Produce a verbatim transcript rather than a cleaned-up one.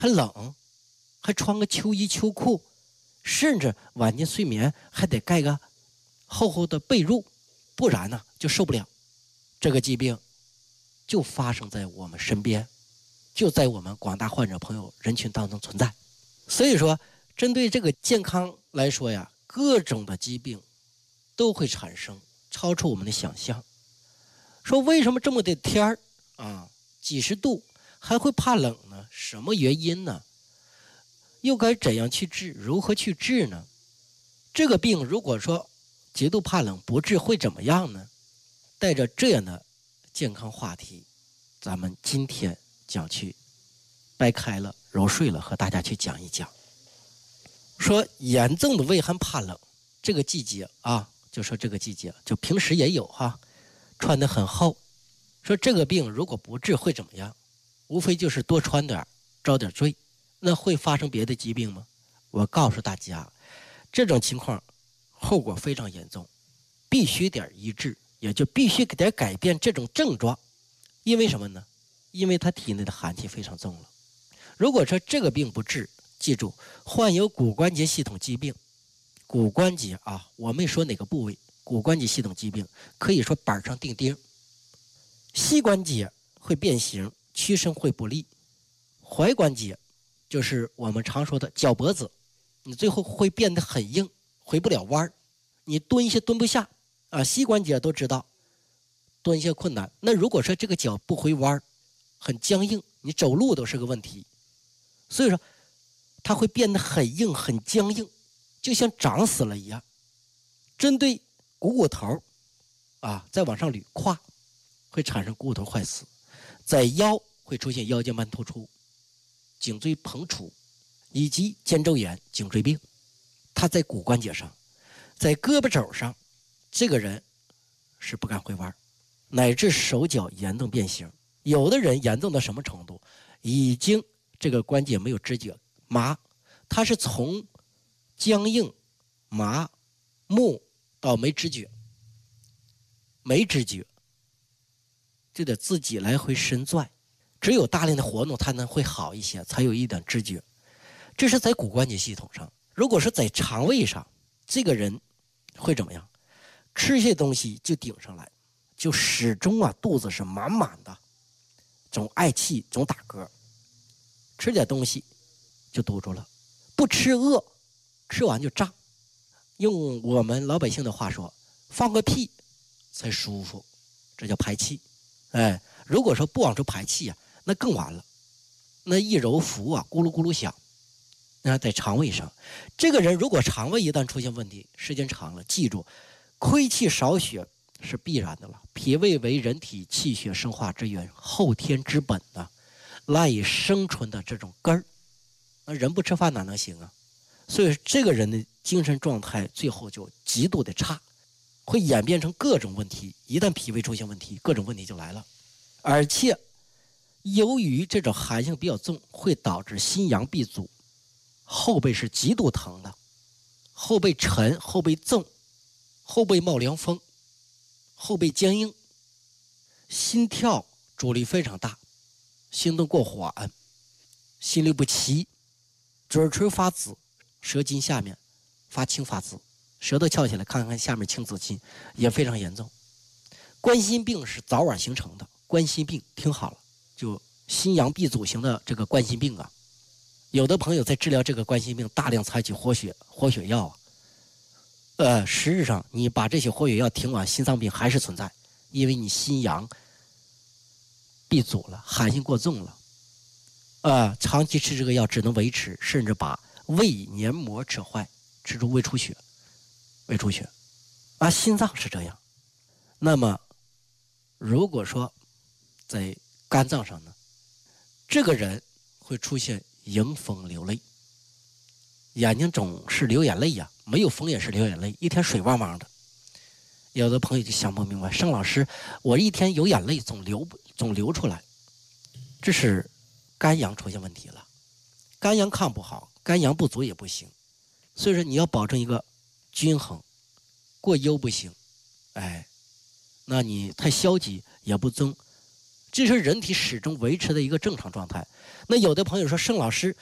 还冷，还穿个秋衣秋裤，甚至晚间睡眠还得盖个厚厚的被褥，不然呢就受不了。这个疾病就发生在我们身边，就在我们广大患者朋友人群当中存在。所以说针对这个健康来说呀，各种的疾病都会产生，超出我们的想象。说为什么这么的天儿啊，几十度还会怕冷呢？什么原因呢？又该怎样去治？如何去治呢？这个病如果说极度怕冷不治会怎么样呢？带着这样的健康话题，咱们今天将去掰开了揉碎了和大家去讲一讲。说严重的畏寒怕冷，这个季节啊，就说这个季节就平时也有哈，穿得很厚。说这个病如果不治会怎么样？无非就是多穿点遭点罪。那会发生别的疾病吗？我告诉大家，这种情况后果非常严重，必须得医治，也就必须得改变这种症状。因为什么呢？因为他体内的寒气非常重了。如果说这个病不治，记住，患有骨关节系统疾病，骨关节啊，我没说哪个部位，骨关节系统疾病可以说板上钉钉。膝关节会变形，屈伸会不利，踝关节就是我们常说的脚脖子，你最后会变得很硬，回不了弯，你蹲下蹲不下啊。膝关节都知道蹲下困难，那如果说这个脚不回弯，很僵硬，你走路都是个问题。所以说它会变得很硬很僵硬，就像长死了一样。针对股骨头啊，再往上捋胯会产生股骨头坏死，在腰会出现腰间盘突出、颈椎膨出以及肩周炎、颈椎病。他在骨关节上，在胳膊肘上，这个人是不敢回弯，乃至手脚严重变形。有的人严重到什么程度？已经这个关节没有知觉，麻，它是从僵硬、麻木到没知觉，没知觉就得自己来回伸拽，只有大量的活动它能会好一些，才有一点知觉。这是在骨关节系统上。如果是在肠胃上，这个人会怎么样？吃些东西就顶上来，就始终啊肚子是满满的，总爱气，总打嗝，吃点东西就堵住了，不吃饿，吃完就胀。用我们老百姓的话说，放个屁才舒服，这叫排气。哎，如果说不往出排气啊，那更完了，那一揉腹啊，咕噜咕噜响。那在肠胃上，这个人如果肠胃一旦出现问题，时间长了，记住，亏气少血是必然的了。脾胃为人体气血生化之源，后天之本呢、啊，赖以生存的这种根儿。那人不吃饭哪能行啊？所以这个人的精神状态最后就极度的差，会演变成各种问题。一旦脾胃出现问题，各种问题就来了。而且由于这种寒性比较重，会导致心阳闭阻，后背是极度疼的，后背沉，后背重，后背冒凉风，后背僵硬，心跳阻力非常大，心动过缓，心律不齐，嘴唇发紫，舌筋下面发青发紫，舌头翘起来看看下面青紫筋也非常严重。冠心病是早晚形成的，冠心病听好了，就心阳闭阻型的这个冠心病啊，有的朋友在治疗这个冠心病大量采取活血活血药啊，呃，实质上你把这些活血药停完，心脏病还是存在，因为你心阳闭阻了，寒性过重了，呃，长期吃这个药只能维持，甚至把胃黏膜吃坏，吃出胃出血，胃出血，啊，心脏是这样。那么，如果说在肝脏上呢，这个人会出现迎风流泪，眼睛总是流眼泪呀、啊，没有风也是流眼泪，一天水汪汪的。有的朋友就想不明白，盛老师，我一天有眼泪总流总流出来，这是肝阳出现问题了，肝阳抗不好，肝阳不足也不行，所以说你要保证一个均衡，过优不行，哎，那你太消极也不中， 这是人体始终维持的一个正常状态。那有的朋友说，盛老师，